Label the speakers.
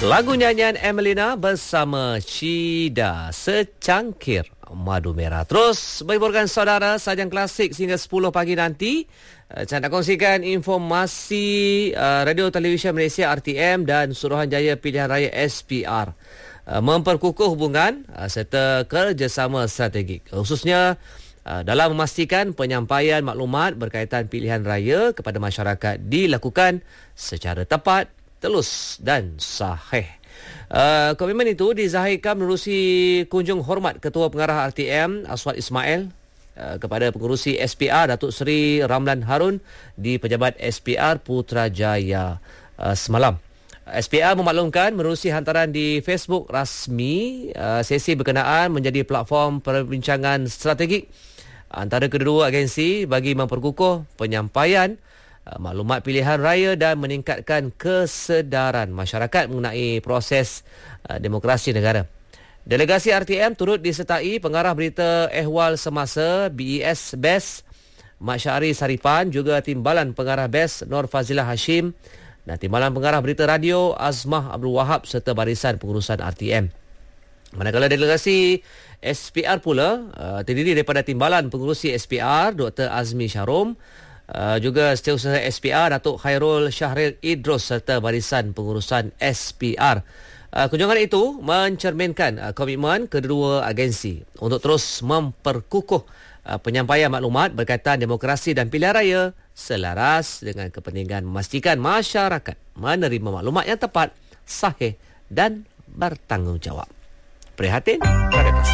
Speaker 1: Lagu nyanyian Emelina bersama Cida, Secangkir Madu Merah. Terus menghiburkan saudara sajang klasik sehingga 10 pagi nanti. Saya nak kongsikan informasi Radio Televisyen Malaysia RTM dan Suruhanjaya Pilihan Raya SPR memperkukuh hubungan serta kerjasama strategik, khususnya dalam memastikan penyampaian maklumat berkaitan pilihan raya kepada masyarakat dilakukan secara tepat, telus dan sahih. Komitmen itu dizahirkan menerusi kunjung hormat Ketua Pengarah RTM Aswad Ismail kepada pengurusi SPR Datuk Seri Ramlan Harun di Pejabat SPR Putrajaya semalam. SPR memaklumkan menerusi hantaran di Facebook rasmi, sesi berkenaan menjadi platform perbincangan strategik antara kedua agensi bagi memperkukuh penyampaian maklumat pilihan raya dan meningkatkan kesedaran masyarakat mengenai proses demokrasi negara. Delegasi RTM turut disertai Pengarah Berita Ehwal Semasa BES Mat Syahri Saripan, juga Timbalan Pengarah BES Nur Fazilah Hashim dan Timbalan Pengarah Berita Radio Azmah Abdul Wahab serta barisan pengurusan RTM. Manakala delegasi SPR pula terdiri daripada Timbalan Pengurusi SPR Dr. Azmi Syarom, juga Setiausaha SPR Datuk Khairul Syahril Idrus serta barisan pengurusan SPR. Kunjungan itu mencerminkan komitmen kedua agensi untuk terus memperkukuh penyampaian maklumat berkaitan demokrasi dan pilihan raya selaras dengan kepentingan memastikan masyarakat menerima maklumat yang tepat, sahih dan bertanggungjawab. Prihatin?